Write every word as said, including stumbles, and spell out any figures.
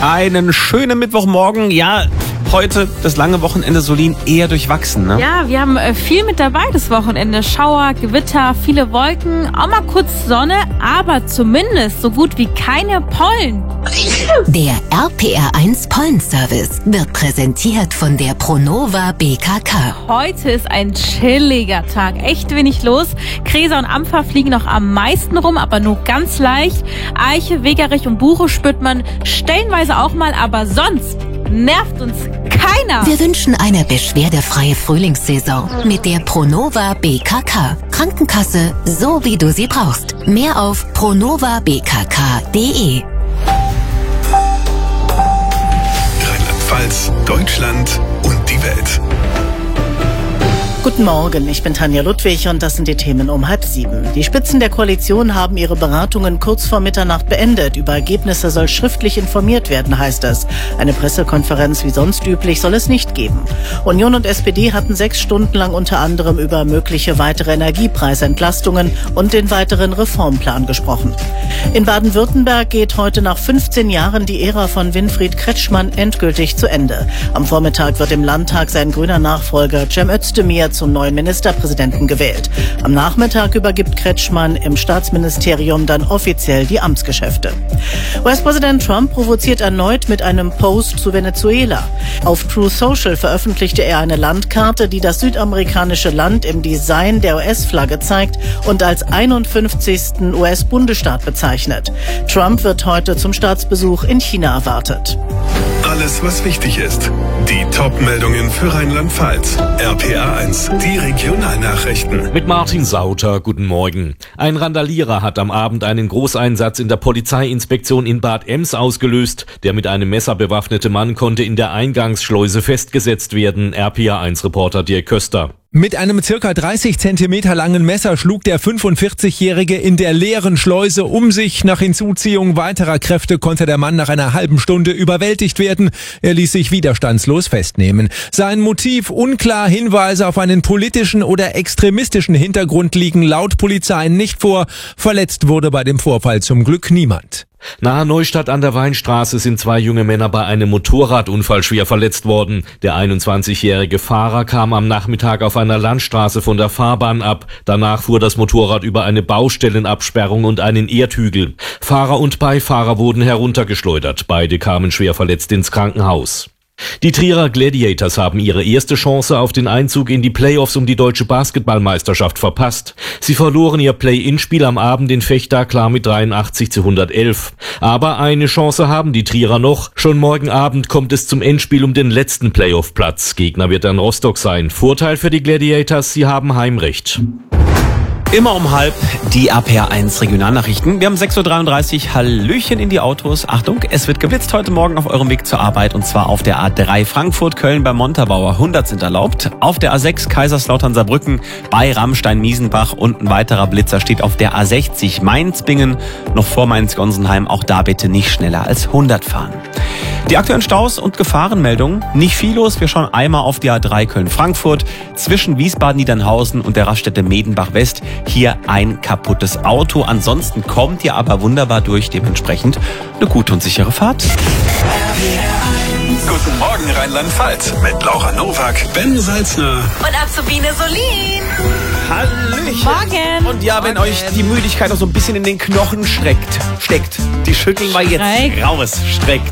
Einen schönen Mittwochmorgen. Ja, heute das lange Wochenende Solin eher durchwachsen, ne? Ja, wir haben äh, viel mit dabei das Wochenende. Schauer, Gewitter, viele Wolken, auch mal kurz Sonne, aber zumindest so gut wie keine Pollen. Der R P R eins Pollenservice wird präsentiert von der Pronova B K K. Heute ist ein chilliger Tag, echt wenig los. Gräser und Ampfer fliegen noch am meisten rum, aber nur ganz leicht. Eiche, Wegerich und Buche spürt man stellenweise auch mal, aber sonst nervt uns keiner. Wir wünschen eine beschwerdefreie Frühlingssaison mit der Pronova B K K. Krankenkasse, so wie du sie brauchst. Mehr auf pronova b k k punkt d e. Rheinland-Pfalz, Deutschland und die Welt. Guten Morgen, ich bin Tanja Ludwig und das sind die Themen um halb sieben. Die Spitzen der Koalition haben ihre Beratungen kurz vor Mitternacht beendet. Über Ergebnisse soll schriftlich informiert werden, heißt es. Eine Pressekonferenz wie sonst üblich soll es nicht geben. Union und S P D hatten sechs Stunden lang unter anderem über mögliche weitere Energiepreisentlastungen und den weiteren Reformplan gesprochen. In Baden-Württemberg geht heute nach fünfzehn Jahren die Ära von Winfried Kretschmann endgültig zu Ende. Am Vormittag wird im Landtag sein grüner Nachfolger Cem Özdemir zum neuen Ministerpräsidenten gewählt. Am Nachmittag übergibt Kretschmann im Staatsministerium dann offiziell die Amtsgeschäfte. U S-Präsident Trump provoziert erneut mit einem Post zu Venezuela. Auf Truth Social veröffentlichte er eine Landkarte, die das südamerikanische Land im Design der U S-Flagge zeigt und als einundfünfzigsten U S-Bundesstaat bezeichnet. Trump wird heute zum Staatsbesuch in China erwartet. Alles, was wichtig ist. Die Top-Meldungen für Rheinland-Pfalz. R P R eins, die Regionalnachrichten. Mit Martin Sauter, guten Morgen. Ein Randalierer hat am Abend einen Großeinsatz in der Polizeiinspektion in Bad Ems ausgelöst. Der mit einem Messer bewaffnete Mann konnte in der Eingangsschleuse festgesetzt werden. R P R eins Reporter Dirk Köster. Mit einem circa dreißig Zentimeter langen Messer schlug der fünfundvierzigjährige in der leeren Schleuse um sich. Nach Hinzuziehung weiterer Kräfte konnte der Mann nach einer halben Stunde überwältigt werden. Er ließ sich widerstandslos festnehmen. Sein Motiv unklar, Hinweise auf einen politischen oder extremistischen Hintergrund liegen laut Polizei nicht vor. Verletzt wurde bei dem Vorfall zum Glück niemand. Nahe Neustadt an der Weinstraße sind zwei junge Männer bei einem Motorradunfall schwer verletzt worden. Der einundzwanzigjährige Fahrer kam am Nachmittag auf einer Landstraße von der Fahrbahn ab. Danach fuhr das Motorrad über eine Baustellenabsperrung und einen Erdhügel. Fahrer und Beifahrer wurden heruntergeschleudert. Beide kamen schwer verletzt ins Krankenhaus. Die Trierer Gladiators haben ihre erste Chance auf den Einzug in die Playoffs um die deutsche Basketballmeisterschaft verpasst. Sie verloren ihr Play-in-Spiel am Abend in Vechta klar mit dreiundachtzig zu hundertelf. Aber eine Chance haben die Trierer noch. Schon morgen Abend kommt es zum Endspiel um den letzten Playoff-Platz. Gegner wird dann Rostock sein. Vorteil für die Gladiators, sie haben Heimrecht. Immer um halb die R P R eins Regionalnachrichten. Wir haben sechs Uhr dreiunddreißig. Hallöchen in die Autos. Achtung, es wird geblitzt heute Morgen auf eurem Weg zur Arbeit und zwar auf der A drei Frankfurt-Köln bei Montabaur. hundert sind erlaubt. Auf der A sechs Kaiserslautern-Saarbrücken bei Rammstein-Miesenbach und ein weiterer Blitzer steht auf der A sechzig Mainz-Bingen. Noch vor Mainz-Gonsenheim. Auch da bitte nicht schneller als hundert fahren. Die aktuellen Staus und Gefahrenmeldungen. Nicht viel los. Wir schauen einmal auf die A drei Köln-Frankfurt zwischen Wiesbaden-Niedernhausen und der Raststätte Medenbach-West. Hier ein kaputtes Auto. Ansonsten kommt ihr aber wunderbar durch. Dementsprechend eine gute und sichere Fahrt. Guten Morgen Rheinland-Pfalz mit Laura Nowak, Ben Salzner Und Azubine Solin. Hallöchen. Morgen. Und ja, wenn euch die Müdigkeit noch so ein bisschen in den Knochen streckt, steckt, die schütteln wir jetzt Streck. raus. Streckt.